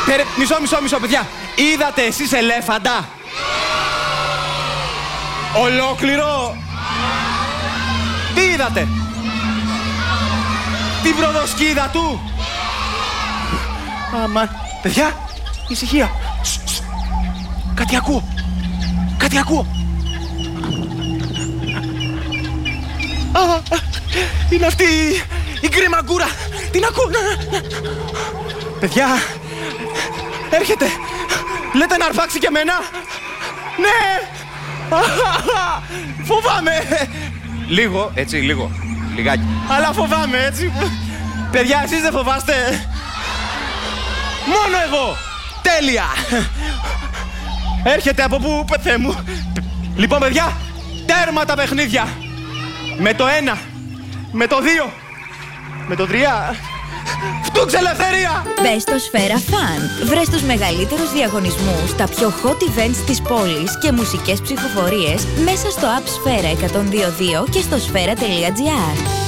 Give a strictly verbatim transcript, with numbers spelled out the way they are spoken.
Περι... Μισό, μισό, μισό, παιδιά. Είδατε εσείς ελέφαντα? Ολόκληρο. Τι είδατε? Την προδοσκίδα του. Αμάν. Παιδιά, ησυχία. Σ, σ. Κάτι ακούω. Κάτι ακούω. Α, είναι αυτή η, η γκριμαγκούρα. Την ακούω. Παιδιά, έρχεται. Λέτε να αρπάξει και εμένα. Ναι. Φοβάμαι. Λίγο, έτσι, λίγο. Λιγάκι. Αλλά φοβάμαι, έτσι. Παιδιά, εσείς δεν φοβάστε? Μόνο εγώ. Τέλεια. Έρχεται από πού, Θεέ μου. Λοιπόν, παιδιά, τέρμα τα παιχνίδια. Με το ένα, με το δύο, με το τρία. Φτούξε ελευθερία! Μπες στο Σφαίρα Fun. Βρες τους μεγαλύτερους διαγωνισμούς, τα πιο hot events της πόλης και μουσικές ψηφοφορίες μέσα στο app Σφαίρα εκατόν δύο δύο και στο σφαίρα τελεία τζι άρ.